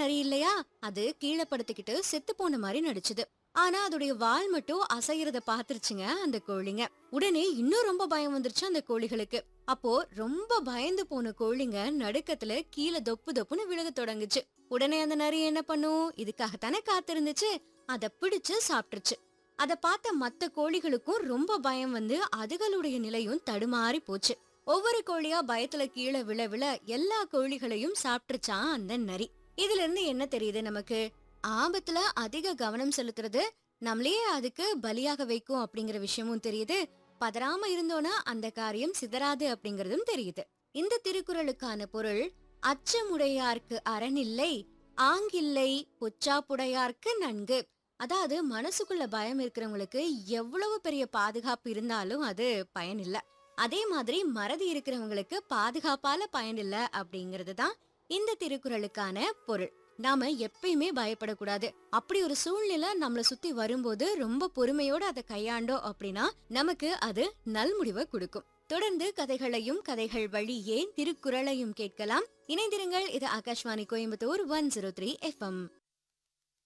நரி இல்லையா, அது கீழே படுத்துக்கிட்டு செத்து போன மாதிரி நடிச்சுது. ஆனா அதோடைய வால் மட்டும் அசையறத பாத்துருச்சுங்க அந்த கோழிங்க. உடனே இன்னும் ரொம்ப பயம் வந்துருச்சு அந்த கோழிகளுக்கு. அப்போ ரொம்ப பயந்து போன கோழிங்க நடுக்கத்துல கீழே தொப்பு தொப்புன்னு விழுக தொடங்குச்சு. உடனே அந்த நரி என்ன பண்ணும், இதுக்காகத்தானே காத்திருந்துச்சு, அத பிடிச்சு சாப்பிட்டுருச்சு. அத பார்த்த மத்த கோழிகளுக்கும் ரொம்ப பயம் வந்து அதுகளுடைய நிலையும் தடுமாறி போச்சு. ஒவ்வொரு கோழியா பயத்துல கீழே விழ விழ எல்லா கோழிகளையும் சாப்பிட்டுருச்சான் அந்த நரி. இதுல இருந்து என்ன தெரியுது நமக்கு, ஆபத்துல அதிக கவனம் செலுத்துறது நம்மளையே அதுக்கு பலியாக வைக்கும் அப்படிங்கிற விஷயமும் தெரியுது. பதறாம இருந்தோம்னா அந்த காரியம் சிதறாது அப்படிங்கறதும் தெரியுது. இந்த திருக்குறளுக்கான பொருள், அச்சமுடையார்க்கு அறனில்லை, ஆங்கில்லை பொச்சாப்புடையார்க்கு நன்கு. அதாவது மனசுக்குள்ள பயம் இருக்கிறவங்களுக்கு எவ்வளவு பெரிய பாதுகாப்பு இருந்தாலும் அது பயன் இல்ல. அதே மாதிரி மறதி இருக்கிறவங்களுக்கு பாதுகாப்பால பயன் இல்ல அப்படிங்கிறது தான் இந்த திருக்குறளுக்கான பொருள். நாம எப்பயுமே பயப்படக்கூடாது. அப்படி ஒரு சூழ்நிலை நம்மள சுத்தி வரும்போது ரொம்ப பொறுமையோட அதை கையாண்டோம் அப்படின்னா நமக்கு அது நல்முடிவை கொடுக்கும். தொடர்ந்து கதைகளையும் கதைகள் வழியே திருக்குறளையும் கேட்கலாம். இணைந்திருங்கள். இது ஆகாஷ்வாணி கோயம்புத்தூர் 103 FM.